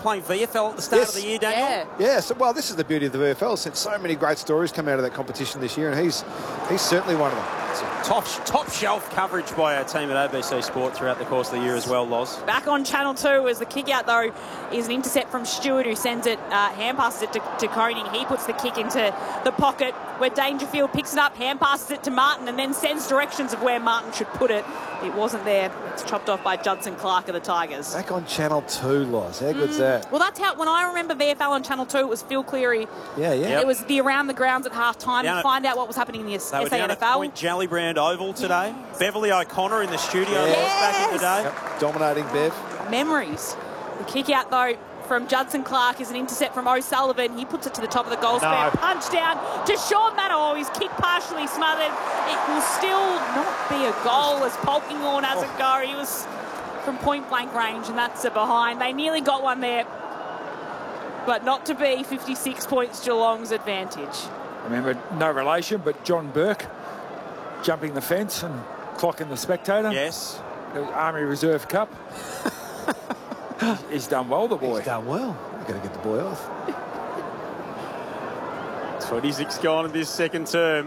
playing VFL at the start of the year, Daniel? Yeah, so, well, this is the beauty of the VFL. Since so many great stories come out of that competition this year, and he's certainly one of them. Top shelf coverage by our team at ABC Sport throughout the course of the year as well, Loz. Back on Channel 2 as the kick out, though, is an intercept from Stewart, who sends it, hand passes it to Koning. He puts the kick into the pocket where Dangerfield picks it up, hand passes it to Martin, and then sends directions of where Martin should put it. It wasn't there. It's chopped off by Judson Clark of the Tigers. Back on Channel 2, Loz. How good's that? Well, that's how, when I remember VFL on Channel 2, it was Phil Cleary. Yeah. It was the around the grounds at half-time to find out what was happening in the SANFL. They were down at Point Jellybrand Oval today. Beverly O'Connor in the studio back in the day. Yep. Dominating Bev. Memories. The kick out, though, from Judson Clark is an intercept from O'Sullivan. He puts it to the top of the goal square. Punch down to Sean Matter. His kick partially smothered. It will still not be a goal as Polkinghorne has it go. He was from point-blank range, and that's a behind. They nearly got one there, but not to be. 56 points Geelong's advantage. Remember, no relation, but John Burke jumping the fence and clocking the spectator. Yes. The Army Reserve Cup. He's done well, the boy. He's done well. We've got to get the boy off. 26 gone in this second term.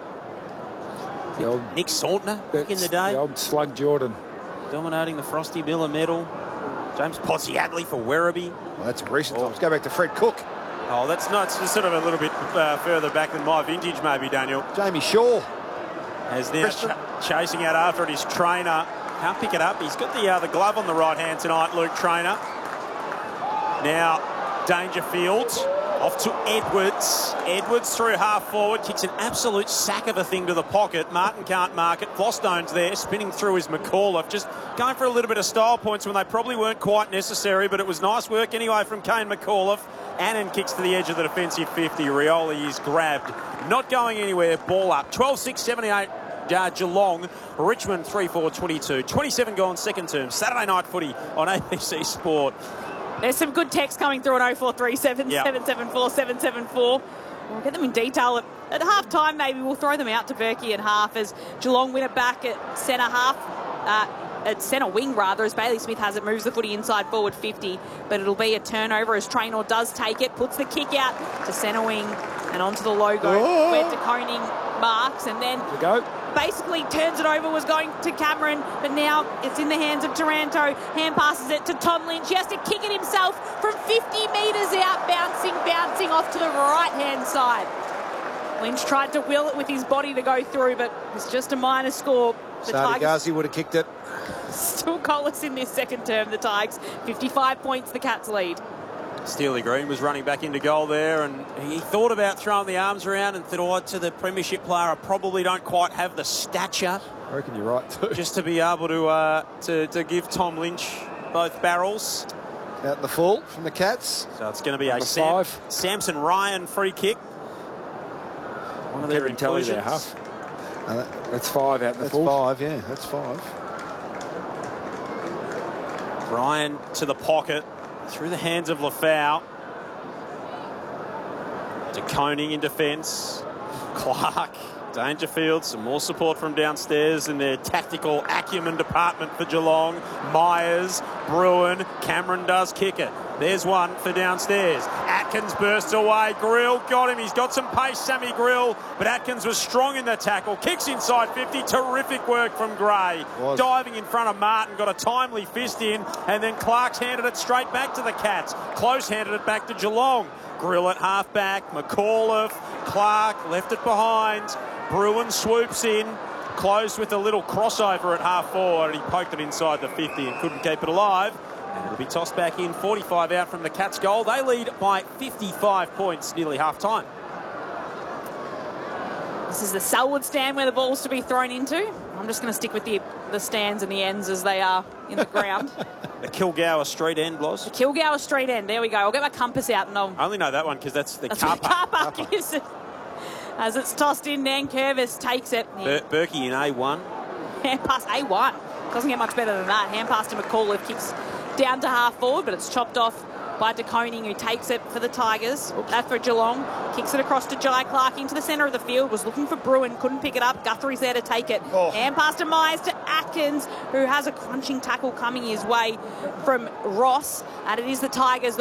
The old, Nick Sauntner back in the day. The old Slug Jordan. Dominating the Frosty Miller medal. James Podsiadly for Werribee. Well, that's recent times. Go back to Fred Cook. Oh, that's not. It's sort of a little bit further back than my vintage, maybe, Daniel. Jamie Shaw. As now chasing out after it, his trainer. Can't pick it up. He's got the glove on the right hand tonight, Luke Trainer. Now, Dangerfield off to Edwards. Edwards through half forward, kicks an absolute sack of a thing to the pocket. Martin can't mark it. Flostone's there, spinning through his McAuliffe. Just going for a little bit of style points when they probably weren't quite necessary, but it was nice work anyway from Kane McAuliffe. Annan kicks to the edge of the defensive 50. Rioli is grabbed. Not going anywhere. Ball up. 12-6, 78. Geelong, Richmond 3-4-22. 27 gone second term. Saturday night footy on ABC Sport. There's some good text coming through on 0437 774 774. We'll get them in detail at half time. Maybe we'll throw them out to Berkey at half as Geelong win it back at centre half. At centre wing, rather, as Bailey Smith has it, moves the footy inside forward 50, but it'll be a turnover as Traynor does take it, puts the kick out to centre wing and onto the logo where De Koning marks, and then basically turns it over, was going to Cameron, but now it's in the hands of Taranto. Hand passes it to Tom Lynch. He has to kick it himself from 50 metres out, bouncing off to the right-hand side. Lynch tried to will it with his body to go through, but it's just a minor score. Sadi Ghazi would have kicked it. Still goalless in this second term, the Tigers. 55 points, the Cats lead. Steely Green was running back into goal there, and he thought about throwing the arms around and thought, to the premiership player, I probably don't quite have the stature. I reckon you're right too. Just to be able to give Tom Lynch both barrels. Out in the full from the Cats. So it's going to be a Samson Ryan free kick. One of their inclusions. There, Huff. That's 5 out in the full. That's 5, yeah. That's 5. Ryan to the pocket, through the hands of Lafau. De Koning in defence. Clark, Dangerfield, some more support from downstairs in their tactical acumen department for Geelong. Myers, Bruin, Cameron does kick it. There's one for downstairs. Atkins bursts away. Grill got him. He's got some pace, Sammy Grill, but Atkins was strong in the tackle. Kicks inside 50. Terrific work from Gray. Diving in front of Martin, got a timely fist in, and then Clark's handed it straight back to the Cats. Close handed it back to Geelong. Grill at half-back. McAuliffe, Clark left it behind. Bruin swoops in. Closed with a little crossover at half-forward, and he poked it inside the 50 and couldn't keep it alive. And it'll be tossed back in, 45 out from the Cats' goal. They lead by 55 points, nearly half-time. This is the Selwood stand where the ball's to be thrown into. I'm just going to stick with the stands and the ends as they are in the ground. The Kilgour Street end, Blos. The Kilgour Street end. There we go. I'll get my compass out and I'll... I only know that one because that's the car park. Car park is it? As it's tossed in, Nankervis takes it. Berkey in A1. Hand pass A1. Doesn't get much better than that. Hand pass to McAuliffe. Kicks down to half forward, but it's chopped off by De Koning, who takes it for the Tigers. That for Geelong. Kicks it across to Jai Clark into the centre of the field. Was looking for Bruin. Couldn't pick it up. Guthrie's there to take it. Hand pass to Myers to Atkins, who has a crunching tackle coming his way from Ross. And it is the Tigers